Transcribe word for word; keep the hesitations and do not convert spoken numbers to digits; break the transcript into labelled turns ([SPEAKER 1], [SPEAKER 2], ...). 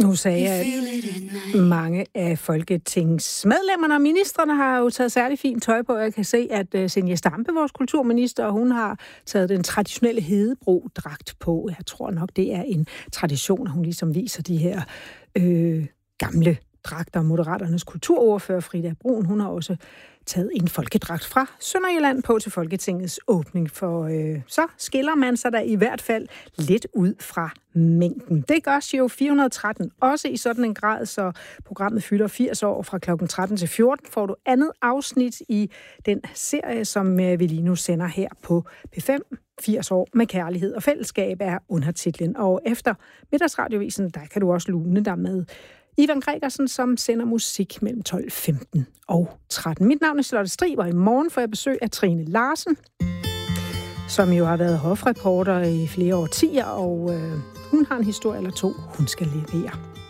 [SPEAKER 1] Nu sagde jeg, at mange af folketingsmedlemmerne og ministerne har jo taget særlig fint tøj på. Jeg kan se, at Zenia Stampe, vores kulturminister, hun har taget den traditionelle Hedebro-dragt på. Jeg tror nok, det er en tradition, at hun ligesom viser de her øh, gamle dragter. Moderaternes kulturordfører Frida Brun, hun har også taget en folkedragt fra Sønderjylland på til Folketingets åbning, for øh, så skiller man sig der i hvert fald lidt ud fra mængden. Det gør Giro fire hundrede og tretten også i sådan en grad, så programmet fylder firs år fra klokken tretten til fjorten. Får du andet afsnit i den serie, som øh, vi lige nu sender her på P fem. firs år med kærlighed og fællesskab er undertitlen, og efter middagsradiovisen, der kan du også lune dig med Ivan Gregersen, som sender musik mellem tolv femten og tretten. Mit navn er Charlotte Strig, og i morgen får jeg besøg af Trine Larsen, som jo har været hofreporter i flere årtier, og øh, hun har en historie eller to, hun skal levere.